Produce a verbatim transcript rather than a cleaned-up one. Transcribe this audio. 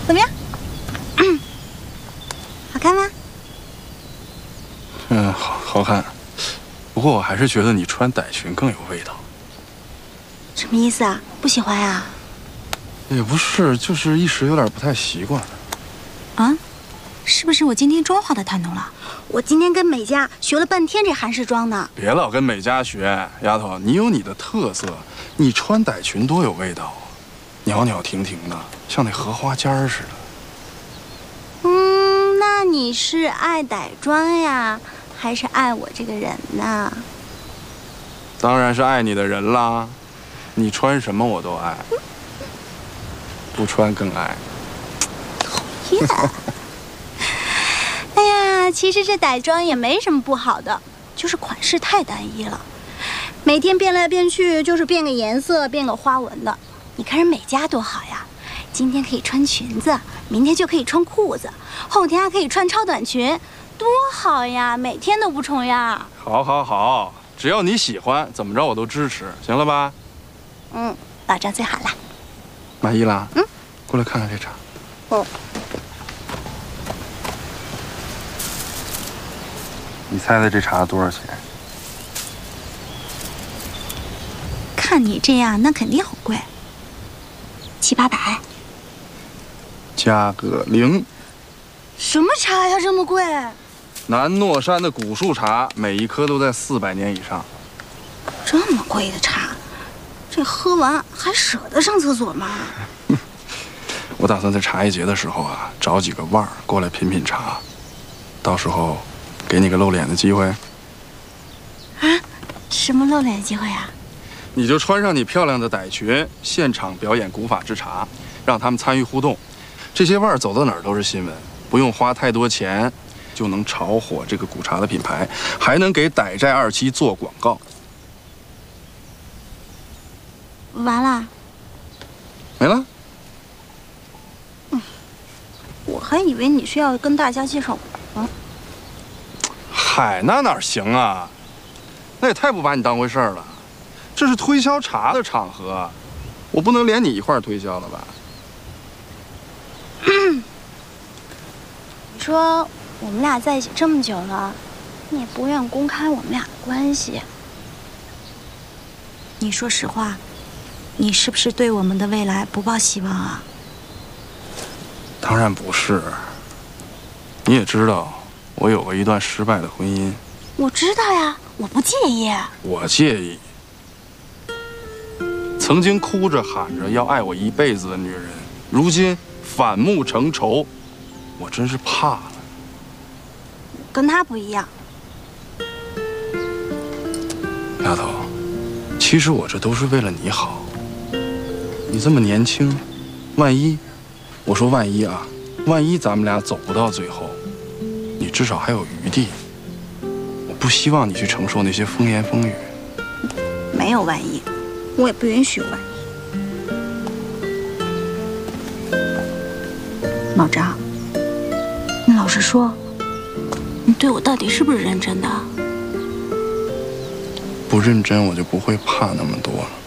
怎么样？嗯，好看吗？ 嗯，好好看。不过我还是觉得你穿傣裙更有味道。 什么意思啊？不喜欢呀？ 也不是，就是一时有点不太习惯。 啊？是不是我今天妆化的太浓了？我今天跟美嘉学了半天这韩式妆呢。 别老跟美嘉学，丫头，你有你的特色，你穿傣裙多有味道啊，袅袅婷婷的，像那荷花尖似的。 嗯，那你是爱傣妆呀，还是爱我这个人呢？ 当然是爱你的人啦，你穿什么我都爱，不穿更爱。 讨厌。哎呀，其实这傣妆也没什么不好的，就是款式太单一了，每天变来变去，就是变个颜色，变个花纹的。你看人美嘉多好呀，今天可以穿裙子，明天就可以穿裤子，后天还可以穿超短裙，多好呀，每天都不重样。 好，好，好，只要你喜欢，怎么着我都支持，行了吧？ 嗯，老张最好了。 满意啦？ 嗯， 过来看看这茶。 哦。 你猜猜这茶多少钱？ 看你这样，那肯定很贵，七八百。 加个零。 什么茶呀，这么贵？ 南诺山的古树茶，每一颗都在四百年以上。 这么贵的茶，这喝完还舍得上厕所吗？ 我打算在茶叶节的时候啊，找几个腕儿过来品品茶，到时候给你个露脸的机会。 啊？什么露脸的机会啊？ 你就穿上你漂亮的傣裙，现场表演古法制茶，让他们参与互动。这些腕儿走到哪儿都是新闻，不用花太多钱，就能炒火这个古茶的品牌，还能给傣寨二期做广告。 完了？ 没了？ 嗯，我还以为你是要跟大家介绍我呢。 嗨，那哪行啊？那也太不把你当回事儿了。这是推销茶的场合，我不能连你一块儿推销了吧？ 你说我们俩在一起这么久了，你也不愿公开我们俩的关系。你说实话，你是不是对我们的未来不抱希望啊？ 当然不是。你也知道，我有过一段失败的婚姻。 我知道呀，我不介意。 我介意。曾经哭着喊着要爱我一辈子的女人，如今反目成仇，我真是怕了。 跟他不一样。 丫头，其实我这都是为了你好。你这么年轻，万一，我说万一啊，万一咱们俩走不到最后，你至少还有余地。我不希望你去承受那些风言风语。 没有万一，我也不允许有万一。老张，你老实说，你对我到底是不是认真的？ 不认真，我就不会怕那么多了。